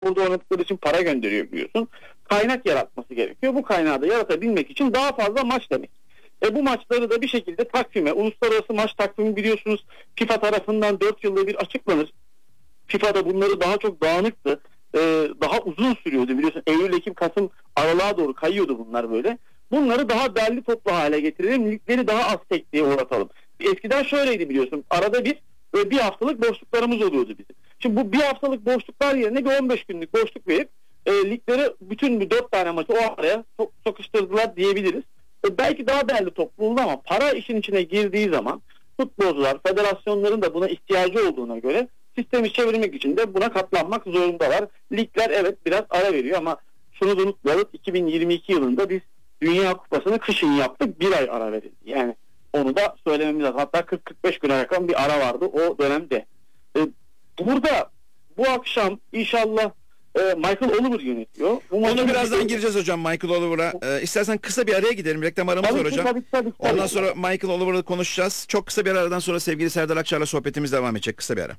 burada oynadıkları için para gönderiyor biliyorsun. Kaynak yaratması gerekiyor. Bu kaynağı da yaratabilmek için daha fazla maç demek. Bu maçları da bir şekilde takvime, uluslararası maç takvimi biliyorsunuz FIFA tarafından 4 yılda bir açıklanır. FIFA'da bunları daha çok dağınıktı. Daha uzun sürüyordu biliyorsun. Eylül, Ekim, Kasım aralığa doğru kayıyordu bunlar böyle. Bunları daha derli toplu hale getirelim. Ligleri daha az sekteye uğratalım. Eskiden şöyleydi biliyorsun. Arada bir haftalık boşluklarımız oluyordu bizim. Şimdi bu bir haftalık boşluklar yerine bir 15 günlük boşluk verip ligleri bütün 4 tane maçı o araya sokuşturdular diyebiliriz. Belki daha değerli toplu oldu ama para işin içine girdiği zaman futbolcular, federasyonların da buna ihtiyacı olduğuna göre sistemi çevirmek için de buna katlanmak zorundalar. Ligler evet biraz ara veriyor ama şunu da unutmayalım, 2022 yılında biz Dünya Kupası'nı kışın yaptık, bir ay ara verildi. Yani onu da söylememiz lazım. Hatta 40-45 güne yakın bir ara vardı o dönemde. Burada bu akşam inşallah Michael Oliver yönetiyor. Onu birazdan gireceğiz hocam, Michael Oliver'a. İstersen kısa bir araya gidelim. Reklam aramız var hocam. Tabii. Ondan sonra Michael Oliver'la konuşacağız. Çok kısa bir aradan sonra sevgili Serdar Akçar'la sohbetimiz devam edecek. Kısa bir ara.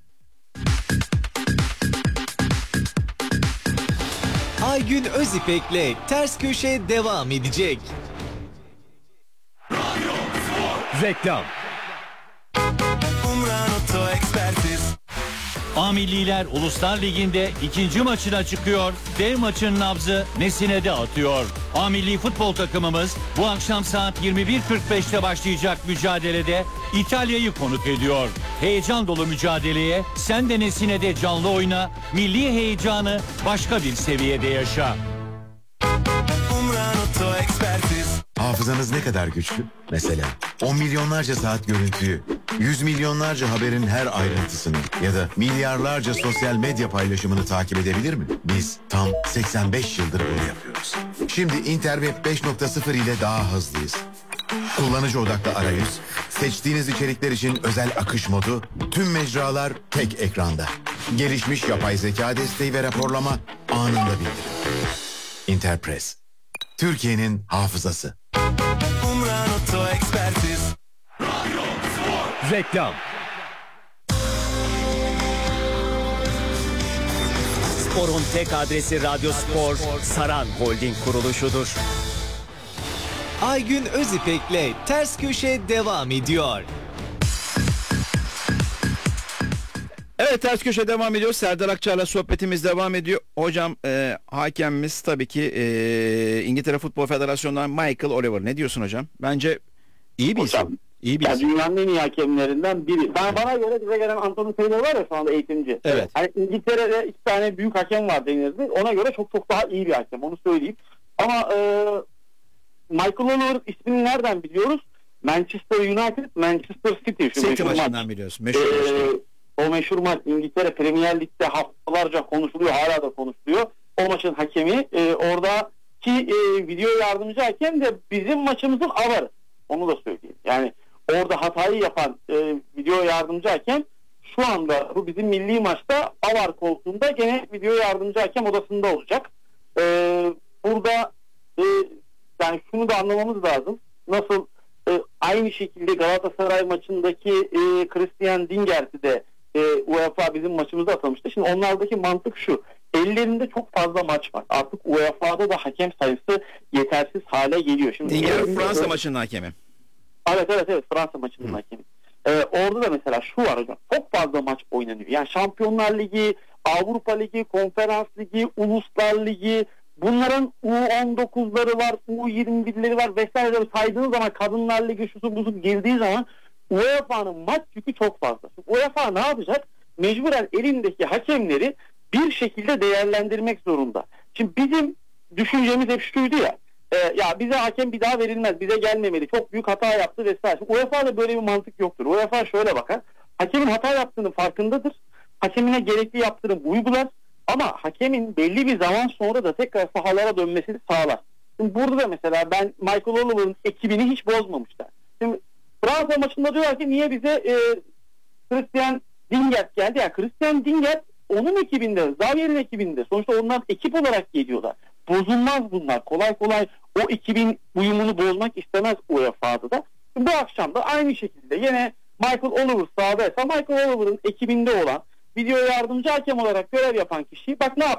Aygün Özipek'le Ters Köşe devam edecek. Reklam. A Milliler Uluslar Ligi'nde ikinci maçına çıkıyor. Dev maçın nabzı Nesine'de atıyor. A Milli futbol takımımız bu akşam saat 21.45'te başlayacak mücadelede İtalya'yı konuk ediyor. Heyecan dolu mücadeleye sen de Nesine'de canlı oyna, milli heyecanı başka bir seviyede yaşa. Hafızanız ne kadar güçlü? Mesela 10 milyonlarca saat görüntüyü, 100 milyonlarca haberin her ayrıntısını ya da milyarlarca sosyal medya paylaşımını takip edebilir mi? Biz tam 85 yıldır bunu yapıyoruz. Şimdi Interweb 5.0 ile daha hızlıyız. Kullanıcı odaklı arayüz, seçtiğiniz içerikler için özel akış modu, tüm mecralar tek ekranda. Gelişmiş yapay zeka desteği ve raporlama anında bildirim. Interpress, Türkiye'nin hafızası. Reklam. Spor'un tek adresi Radyo Spor, Saran Holding kuruluşudur. Aygün Özipek'le Ters Köşe devam ediyor. Evet, Ters Köşe devam ediyor. Serdar Akçar'la sohbetimiz devam ediyor. Hocam hakemimiz tabii ki İngiltere Futbol Federasyonu'ndan Michael Oliver. Ne diyorsun hocam? Bence iyi bir isim. İyi bir isim. Dünyanın en iyi hakemlerinden biri. Bana göre bize gelen Anthony Taylor var ya şu anda eğitimci. Evet. Hani İngiltere'de 2 tane büyük hakem var denirdi. Ona göre çok daha iyi bir hakem. Onu söyleyeyim. Ama Michael Oliver ismini nereden biliyoruz? Manchester United, Manchester City. City maçından biliyoruz. Meşhur. O meşhur maç İngiltere Premier Lig'de haftalarca konuşuluyor. Hala da konuşuluyor. O maçın hakemi oradaki video yardımcı hakem de bizim maçımızın avarı. Onu da söyleyeyim. Yani orada hatayı yapan video yardımcı hakem şu anda bu bizim milli maçta avar koltuğunda gene video yardımcı hakem odasında olacak. Burada yani şunu da anlamamız lazım. Nasıl aynı şekilde Galatasaray maçındaki Christian Dingert'i de UEFA bizim maçımızda atamıştı. Şimdi onlardaki mantık şu. Ellerinde çok fazla maç var. Artık UEFA'da da hakem sayısı yetersiz hale geliyor. Şimdi Dinger Fransa maçının hakemi. Evet, Fransa maçının hakemi. Orada da mesela şu var hocam. Çok fazla maç oynanıyor. Yani Şampiyonlar Ligi, Avrupa Ligi, Konferans Ligi, Uluslar Ligi, bunların U19'ları var, U21'leri var vesaire saydığınız zaman Kadınlar Ligi şusu busu girdiği zaman UEFA'nın maç yükü çok fazla. UEFA ne yapacak? Mecburen elindeki hakemleri bir şekilde değerlendirmek zorunda. Şimdi bizim düşüncemiz hep şuydu ya. Ya bize hakem bir daha verilmez, bize gelmemeli, çok büyük hata yaptı vesaire. Şimdi UEFA'da böyle bir mantık yoktur. UEFA şöyle bakar. Hakemin hata yaptığının farkındadır. Hakemine gerekli yaptırım uygular. Ama hakemin belli bir zaman sonra da tekrar sahalara dönmesini sağlar. Şimdi burada da mesela ben Michael Oliver'ın ekibini hiç bozmamışlar. Şimdi Fransa maçında diyorlar ki niye bize Christian Dingert geldi? Ya Christian Dingert onun ekibinde, Xavier'in ekibinde. Sonuçta onlar ekip olarak geliyorlar. Bozulmaz bunlar. Kolay kolay o ekibin uyumunu bozmak istemez UEFA'da da. Şimdi bu akşam da aynı şekilde yine Michael Oliver sahadaysa Michael Oliver'ın ekibinde olan video yardımcı hakem olarak görev yapan kişiyi bak ne